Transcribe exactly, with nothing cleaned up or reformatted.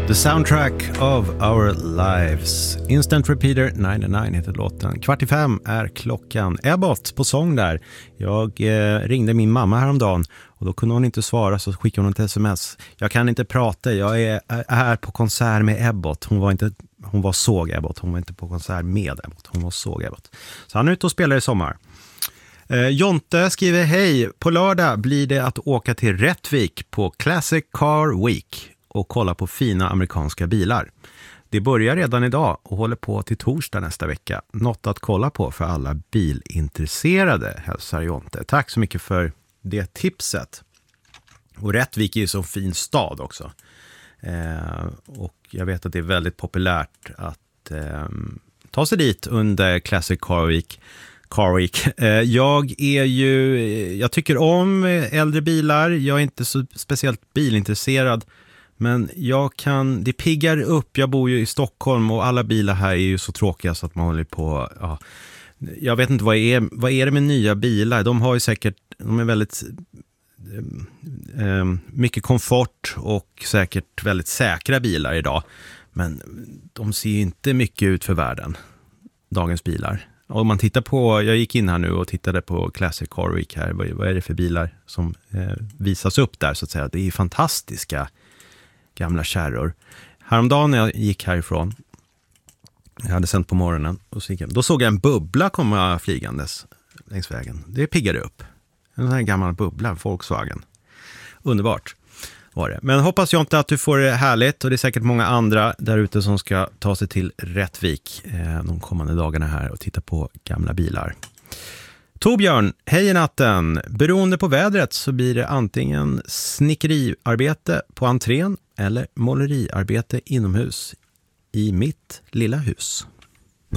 The soundtrack of our lives. Instant Repeater nittionio heter låten. Kvart i fem är klockan. Ebbot på sång där. Jag eh, ringde min mamma häromdagen och då kunde hon inte svara, så skickade hon ett sms. Jag kan inte prata, jag är, är här på konsert med Ebbot. Hon var inte, hon var såg Ebbot, hon var inte på konsert med Ebbot. Hon var såg Ebbot. Så han är ute och spelar i sommar. Eh, Jonte skriver: hej, på lördag blir det att åka till Rättvik på Classic Car Week och kolla på fina amerikanska bilar. Det börjar redan idag och håller på till torsdag nästa vecka. Något att kolla på för alla bilintresserade, hälsar Jonte. Tack så mycket för det tipset. Och Rättvik är ju så fin stad också. Eh, och jag vet att det är väldigt populärt att eh, ta sig dit under Classic Car Week. Car Week. Eh, jag är ju, jag tycker om äldre bilar. Jag är inte så speciellt bilintresserad. Men jag kan, det piggar upp. Jag bor ju i Stockholm och alla bilar här är ju så tråkiga så att man håller på, ja. Jag vet inte, vad är, vad är det med nya bilar? De har ju säkert, de är väldigt eh, mycket komfort och säkert väldigt säkra bilar idag. Men de ser ju inte mycket ut för världen, dagens bilar. Och om man tittar på, jag gick in här nu och tittade på Classic Car Week här. Vad, vad är det för bilar som eh, visas upp där så att säga? Det är ju fantastiska gamla kärror. Häromdagen när jag gick härifrån, jag hade sänt på morgonen, och så gick jag, då såg jag en bubbla komma flygandes längs vägen. Det piggade upp. En sån här gammal bubbla, Volkswagen. Underbart var det. Men hoppas jag inte att du får det härligt, och det är säkert många andra där ute som ska ta sig till Rättvik eh, de kommande dagarna här och titta på gamla bilar. Torbjörn, hej i natten. Beroende på vädret så blir det antingen snickeriarbete på entrén eller måleriarbete inomhus i mitt lilla hus.